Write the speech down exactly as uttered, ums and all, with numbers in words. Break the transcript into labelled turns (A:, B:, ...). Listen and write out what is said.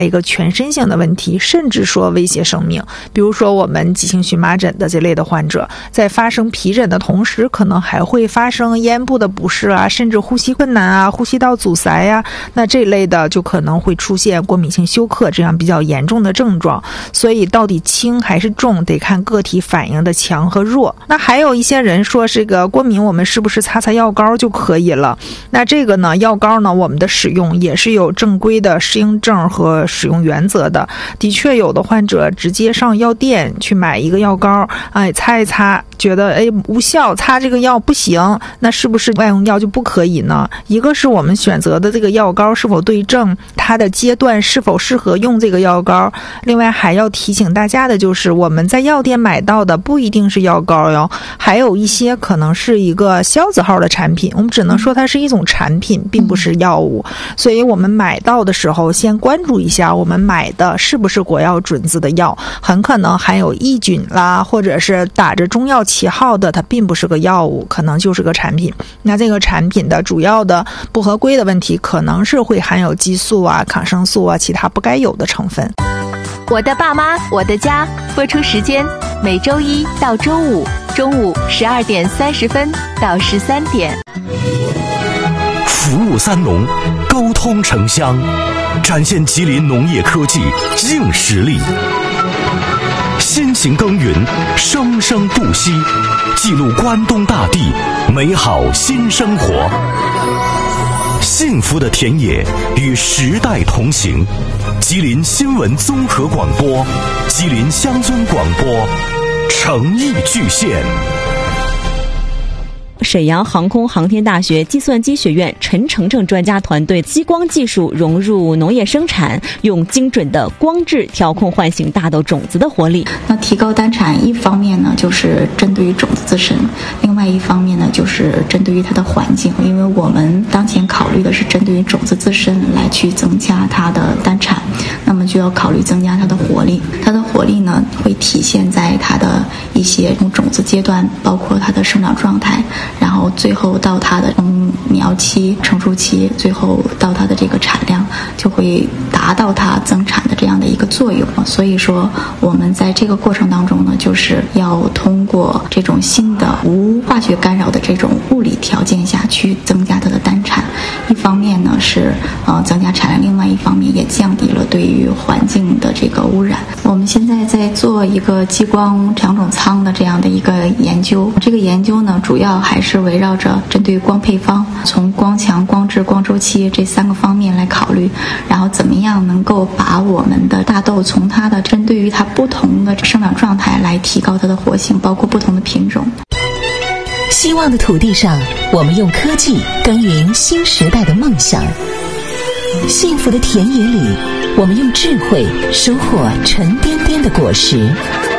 A: 一个全身性的问题，甚至说威胁生命。比如说我们急性荨麻疹的这类的患者，在发生皮疹的同时，可能还会发生咽部的不适啊，甚至呼吸困难啊，呼吸道阻塞呀、啊，那这类的就可能会出现过敏性休克这样比较严重的症状。所以到底轻还是重，得看个体反应的强和弱。那还有一些人说这个过敏我们是不是擦擦药膏就可以了？那这个呢，药膏呢，我们的使用也是有正规的适应症和使用原则的。的确有的患者直接上药店去买一个药膏，哎，擦一擦，觉得哎无效，擦这个药不行，那是不是外用药就不可以呢？一个是我们选择的这个药膏是否对症，它的阶段是否适合用这个药膏。另外还要提醒大家的就是，我们在药店买到的不一定是药膏哟，还有一些可能是一个消字号的产品，我们只能说它是一种产品，并不是药物。所以我们买到的时候先关注一下我们买的是不是国药准字的药，很可能含有抑菌啦，或者是打着中药旗号的，它并不是个药物，可能就是个产品。那这个产品的主要的不合规的问题，可能是会含有激素啊、抗生素啊，其他不该有的成分。
B: 我的爸妈，我的家，播出时间每周一到周五中午十二点三十分到十三点。
C: 服务三农，沟通城乡，展现吉林农业科技硬实力。辛勤耕耘，生生不息，记录关东大地美好新生活。幸福的田野与时代同行。吉林新闻综合广播，吉林乡村广播，诚意巨献。
D: 沈阳航空航天大学计算机学院陈成正专家团队激光技术融入农业生产，用精准的光质调控唤醒大豆种子的活力。
E: 那提高单产，一方面呢就是针对于种子自身，另外一方面呢就是针对于它的环境。因为我们当前考虑的是针对于种子自身来去增加它的单产，那么就要考虑增加它的活力。它的活力呢会体现在它的一些从种子阶段，包括它的生长状态，然后最后到它的从苗期、成熟期，最后到它的这个产量，就会达到它增产的这样的一个作用。所以说我们在这个过程当中呢，就是要通过这种新的无化学干扰的这种物理条件下去增加它的单产。一方面呢是呃增加产量，另外一方面也降低了对于环境的这个污染。我们现在在做一个激光两种仓的这样的一个研究，这个研究呢主要还是围绕着针对光配方，从光强、光质、光周期这三个方面来考虑，然后怎么样能够把我们的大豆从它的针对于它不同的生长状态来提高它的活性，包括不同的品种。
F: 希望的土地上，我们用科技耕耘新时代的梦想；幸福的田野里，我们用智慧收获沉甸甸的果实。